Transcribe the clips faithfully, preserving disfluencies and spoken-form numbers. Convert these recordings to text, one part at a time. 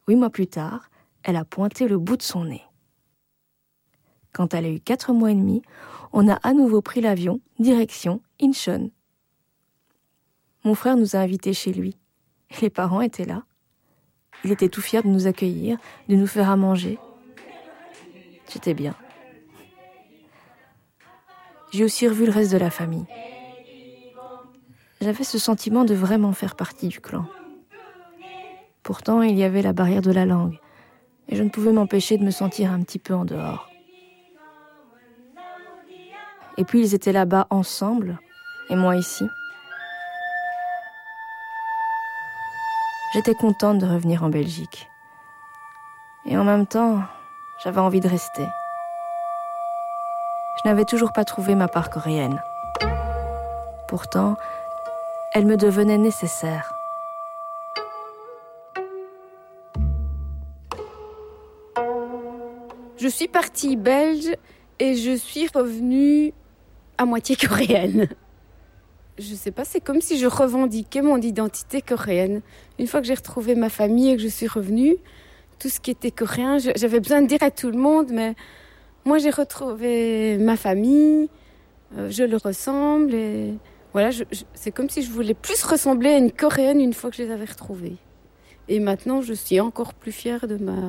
Huit mois plus tard, elle a pointé le bout de son nez. Quand elle a eu quatre mois et demi, on a à nouveau pris l'avion, direction Incheon. Mon frère nous a invités chez lui. Les parents étaient là. Il était tout fier de nous accueillir, de nous faire à manger. J'étais bien. J'ai aussi revu le reste de la famille. J'avais ce sentiment de vraiment faire partie du clan. Pourtant, il y avait la barrière de la langue, et je ne pouvais m'empêcher de me sentir un petit peu en dehors. Et puis ils étaient là-bas ensemble, et moi ici. J'étais contente de revenir en Belgique. Et en même temps, j'avais envie de rester. Je n'avais toujours pas trouvé ma part coréenne. Pourtant, elle me devenait nécessaire. Je suis partie belge et je suis revenue à moitié coréenne. Je sais pas, c'est comme si je revendiquais mon identité coréenne. Une fois que j'ai retrouvé ma famille et que je suis revenue, tout ce qui était coréen, j'avais besoin de dire à tout le monde, mais moi j'ai retrouvé ma famille, euh, je le ressemble et voilà, je, je, c'est comme si je voulais plus ressembler à une coréenne une fois que je les avais retrouvés. Et maintenant, je suis encore plus fière de ma,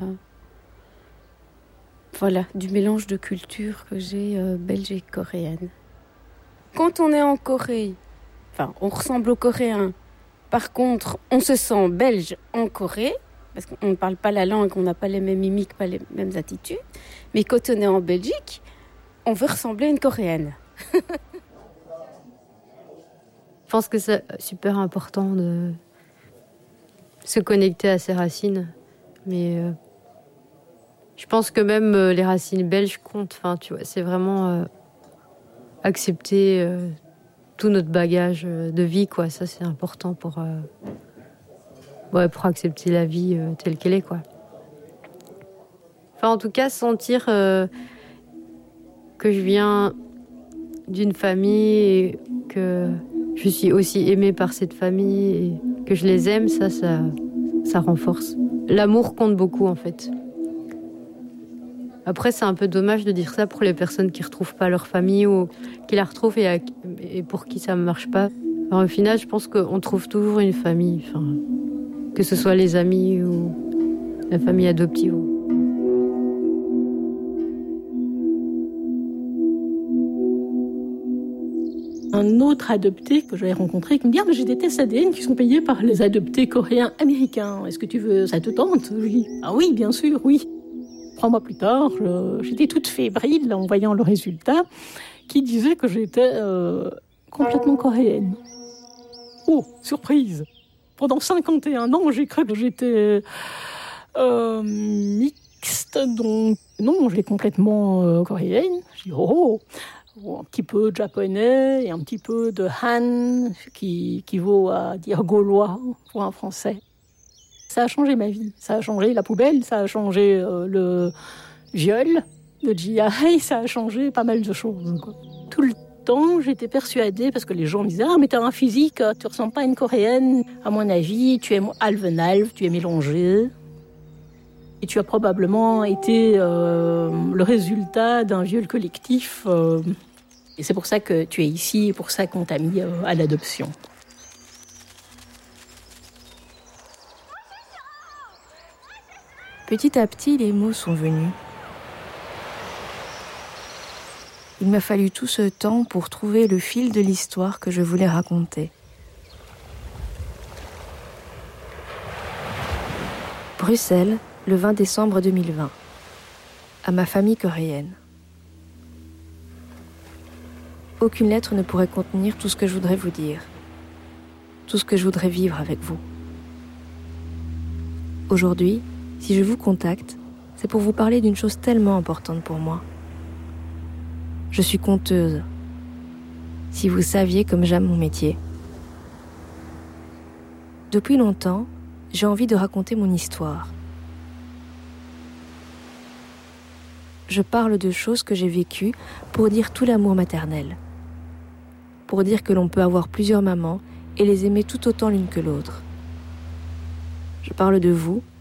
voilà, du mélange de culture que j'ai euh, belge et coréenne. Quand on est en Corée, enfin, on ressemble aux Coréens. Par contre, on se sent belge en Corée, parce qu'on ne parle pas la langue, on n'a pas les mêmes mimiques, pas les mêmes attitudes. Mais quand on est en Belgique, on veut ressembler à une Coréenne. Je pense que c'est super important de se connecter à ses racines. Mais euh, je pense que même euh, les racines belges comptent. Enfin, tu vois, c'est vraiment euh, accepter euh, tout notre bagage de vie, quoi. Ça, c'est important pour, euh, ouais, pour accepter la vie euh, telle qu'elle est, quoi. Enfin, en tout cas, sentir euh, que je viens d'une famille et que je suis aussi aimée par cette famille et que je les aime, ça, ça, ça renforce. L'amour compte beaucoup, en fait. Après, c'est un peu dommage de dire ça pour les personnes qui ne retrouvent pas leur famille ou qui la retrouvent et, à, et pour qui ça ne marche pas. Alors, au final, je pense qu'on trouve toujours une famille, enfin, que ce soit les amis ou la famille adoptive. Un autre adopté que j'avais rencontré qui me dit ah, « j'ai des tests A D N qui sont payés par les adoptés coréens américains. Est-ce que tu veux, ça te tente ?» Je dis « Ah oui, bien sûr, oui. » Trois mois plus tard, je, j'étais toute fébrile en voyant le résultat qui disait que j'étais euh, complètement coréenne. Oh, surprise! Pendant cinquante et un ans, j'ai cru que j'étais euh, mixte, donc non, j'étais complètement euh, coréenne. J'ai dit oh, oh, un petit peu de japonais et un petit peu de Han, qui, qui vaut à dire gaulois pour un français. Ça a changé ma vie, ça a changé la poubelle, ça a changé euh, le viol, le G I, ça a changé pas mal de choses, quoi. Tout le temps, j'étais persuadée, parce que les gens me disaient « Ah, mais t'as un physique, tu ressembles pas à une coréenne. À mon avis, tu es alvenalve, tu es mélangée. Et tu as probablement été euh, le résultat d'un viol collectif. Euh, et c'est pour ça que tu es ici, et pour ça qu'on t'a mis euh, à l'adoption. » Petit à petit, les mots sont venus. Il m'a fallu tout ce temps pour trouver le fil de l'histoire que je voulais raconter. Bruxelles, le vingt décembre deux mille vingt. À ma famille coréenne. Aucune lettre ne pourrait contenir tout ce que je voudrais vous dire. Tout ce que je voudrais vivre avec vous. Aujourd'hui, si je vous contacte, c'est pour vous parler d'une chose tellement importante pour moi. Je suis conteuse. Si vous saviez comme j'aime mon métier. Depuis longtemps, j'ai envie de raconter mon histoire. Je parle de choses que j'ai vécues pour dire tout l'amour maternel. Pour dire que l'on peut avoir plusieurs mamans et les aimer tout autant l'une que l'autre. Je parle de vous,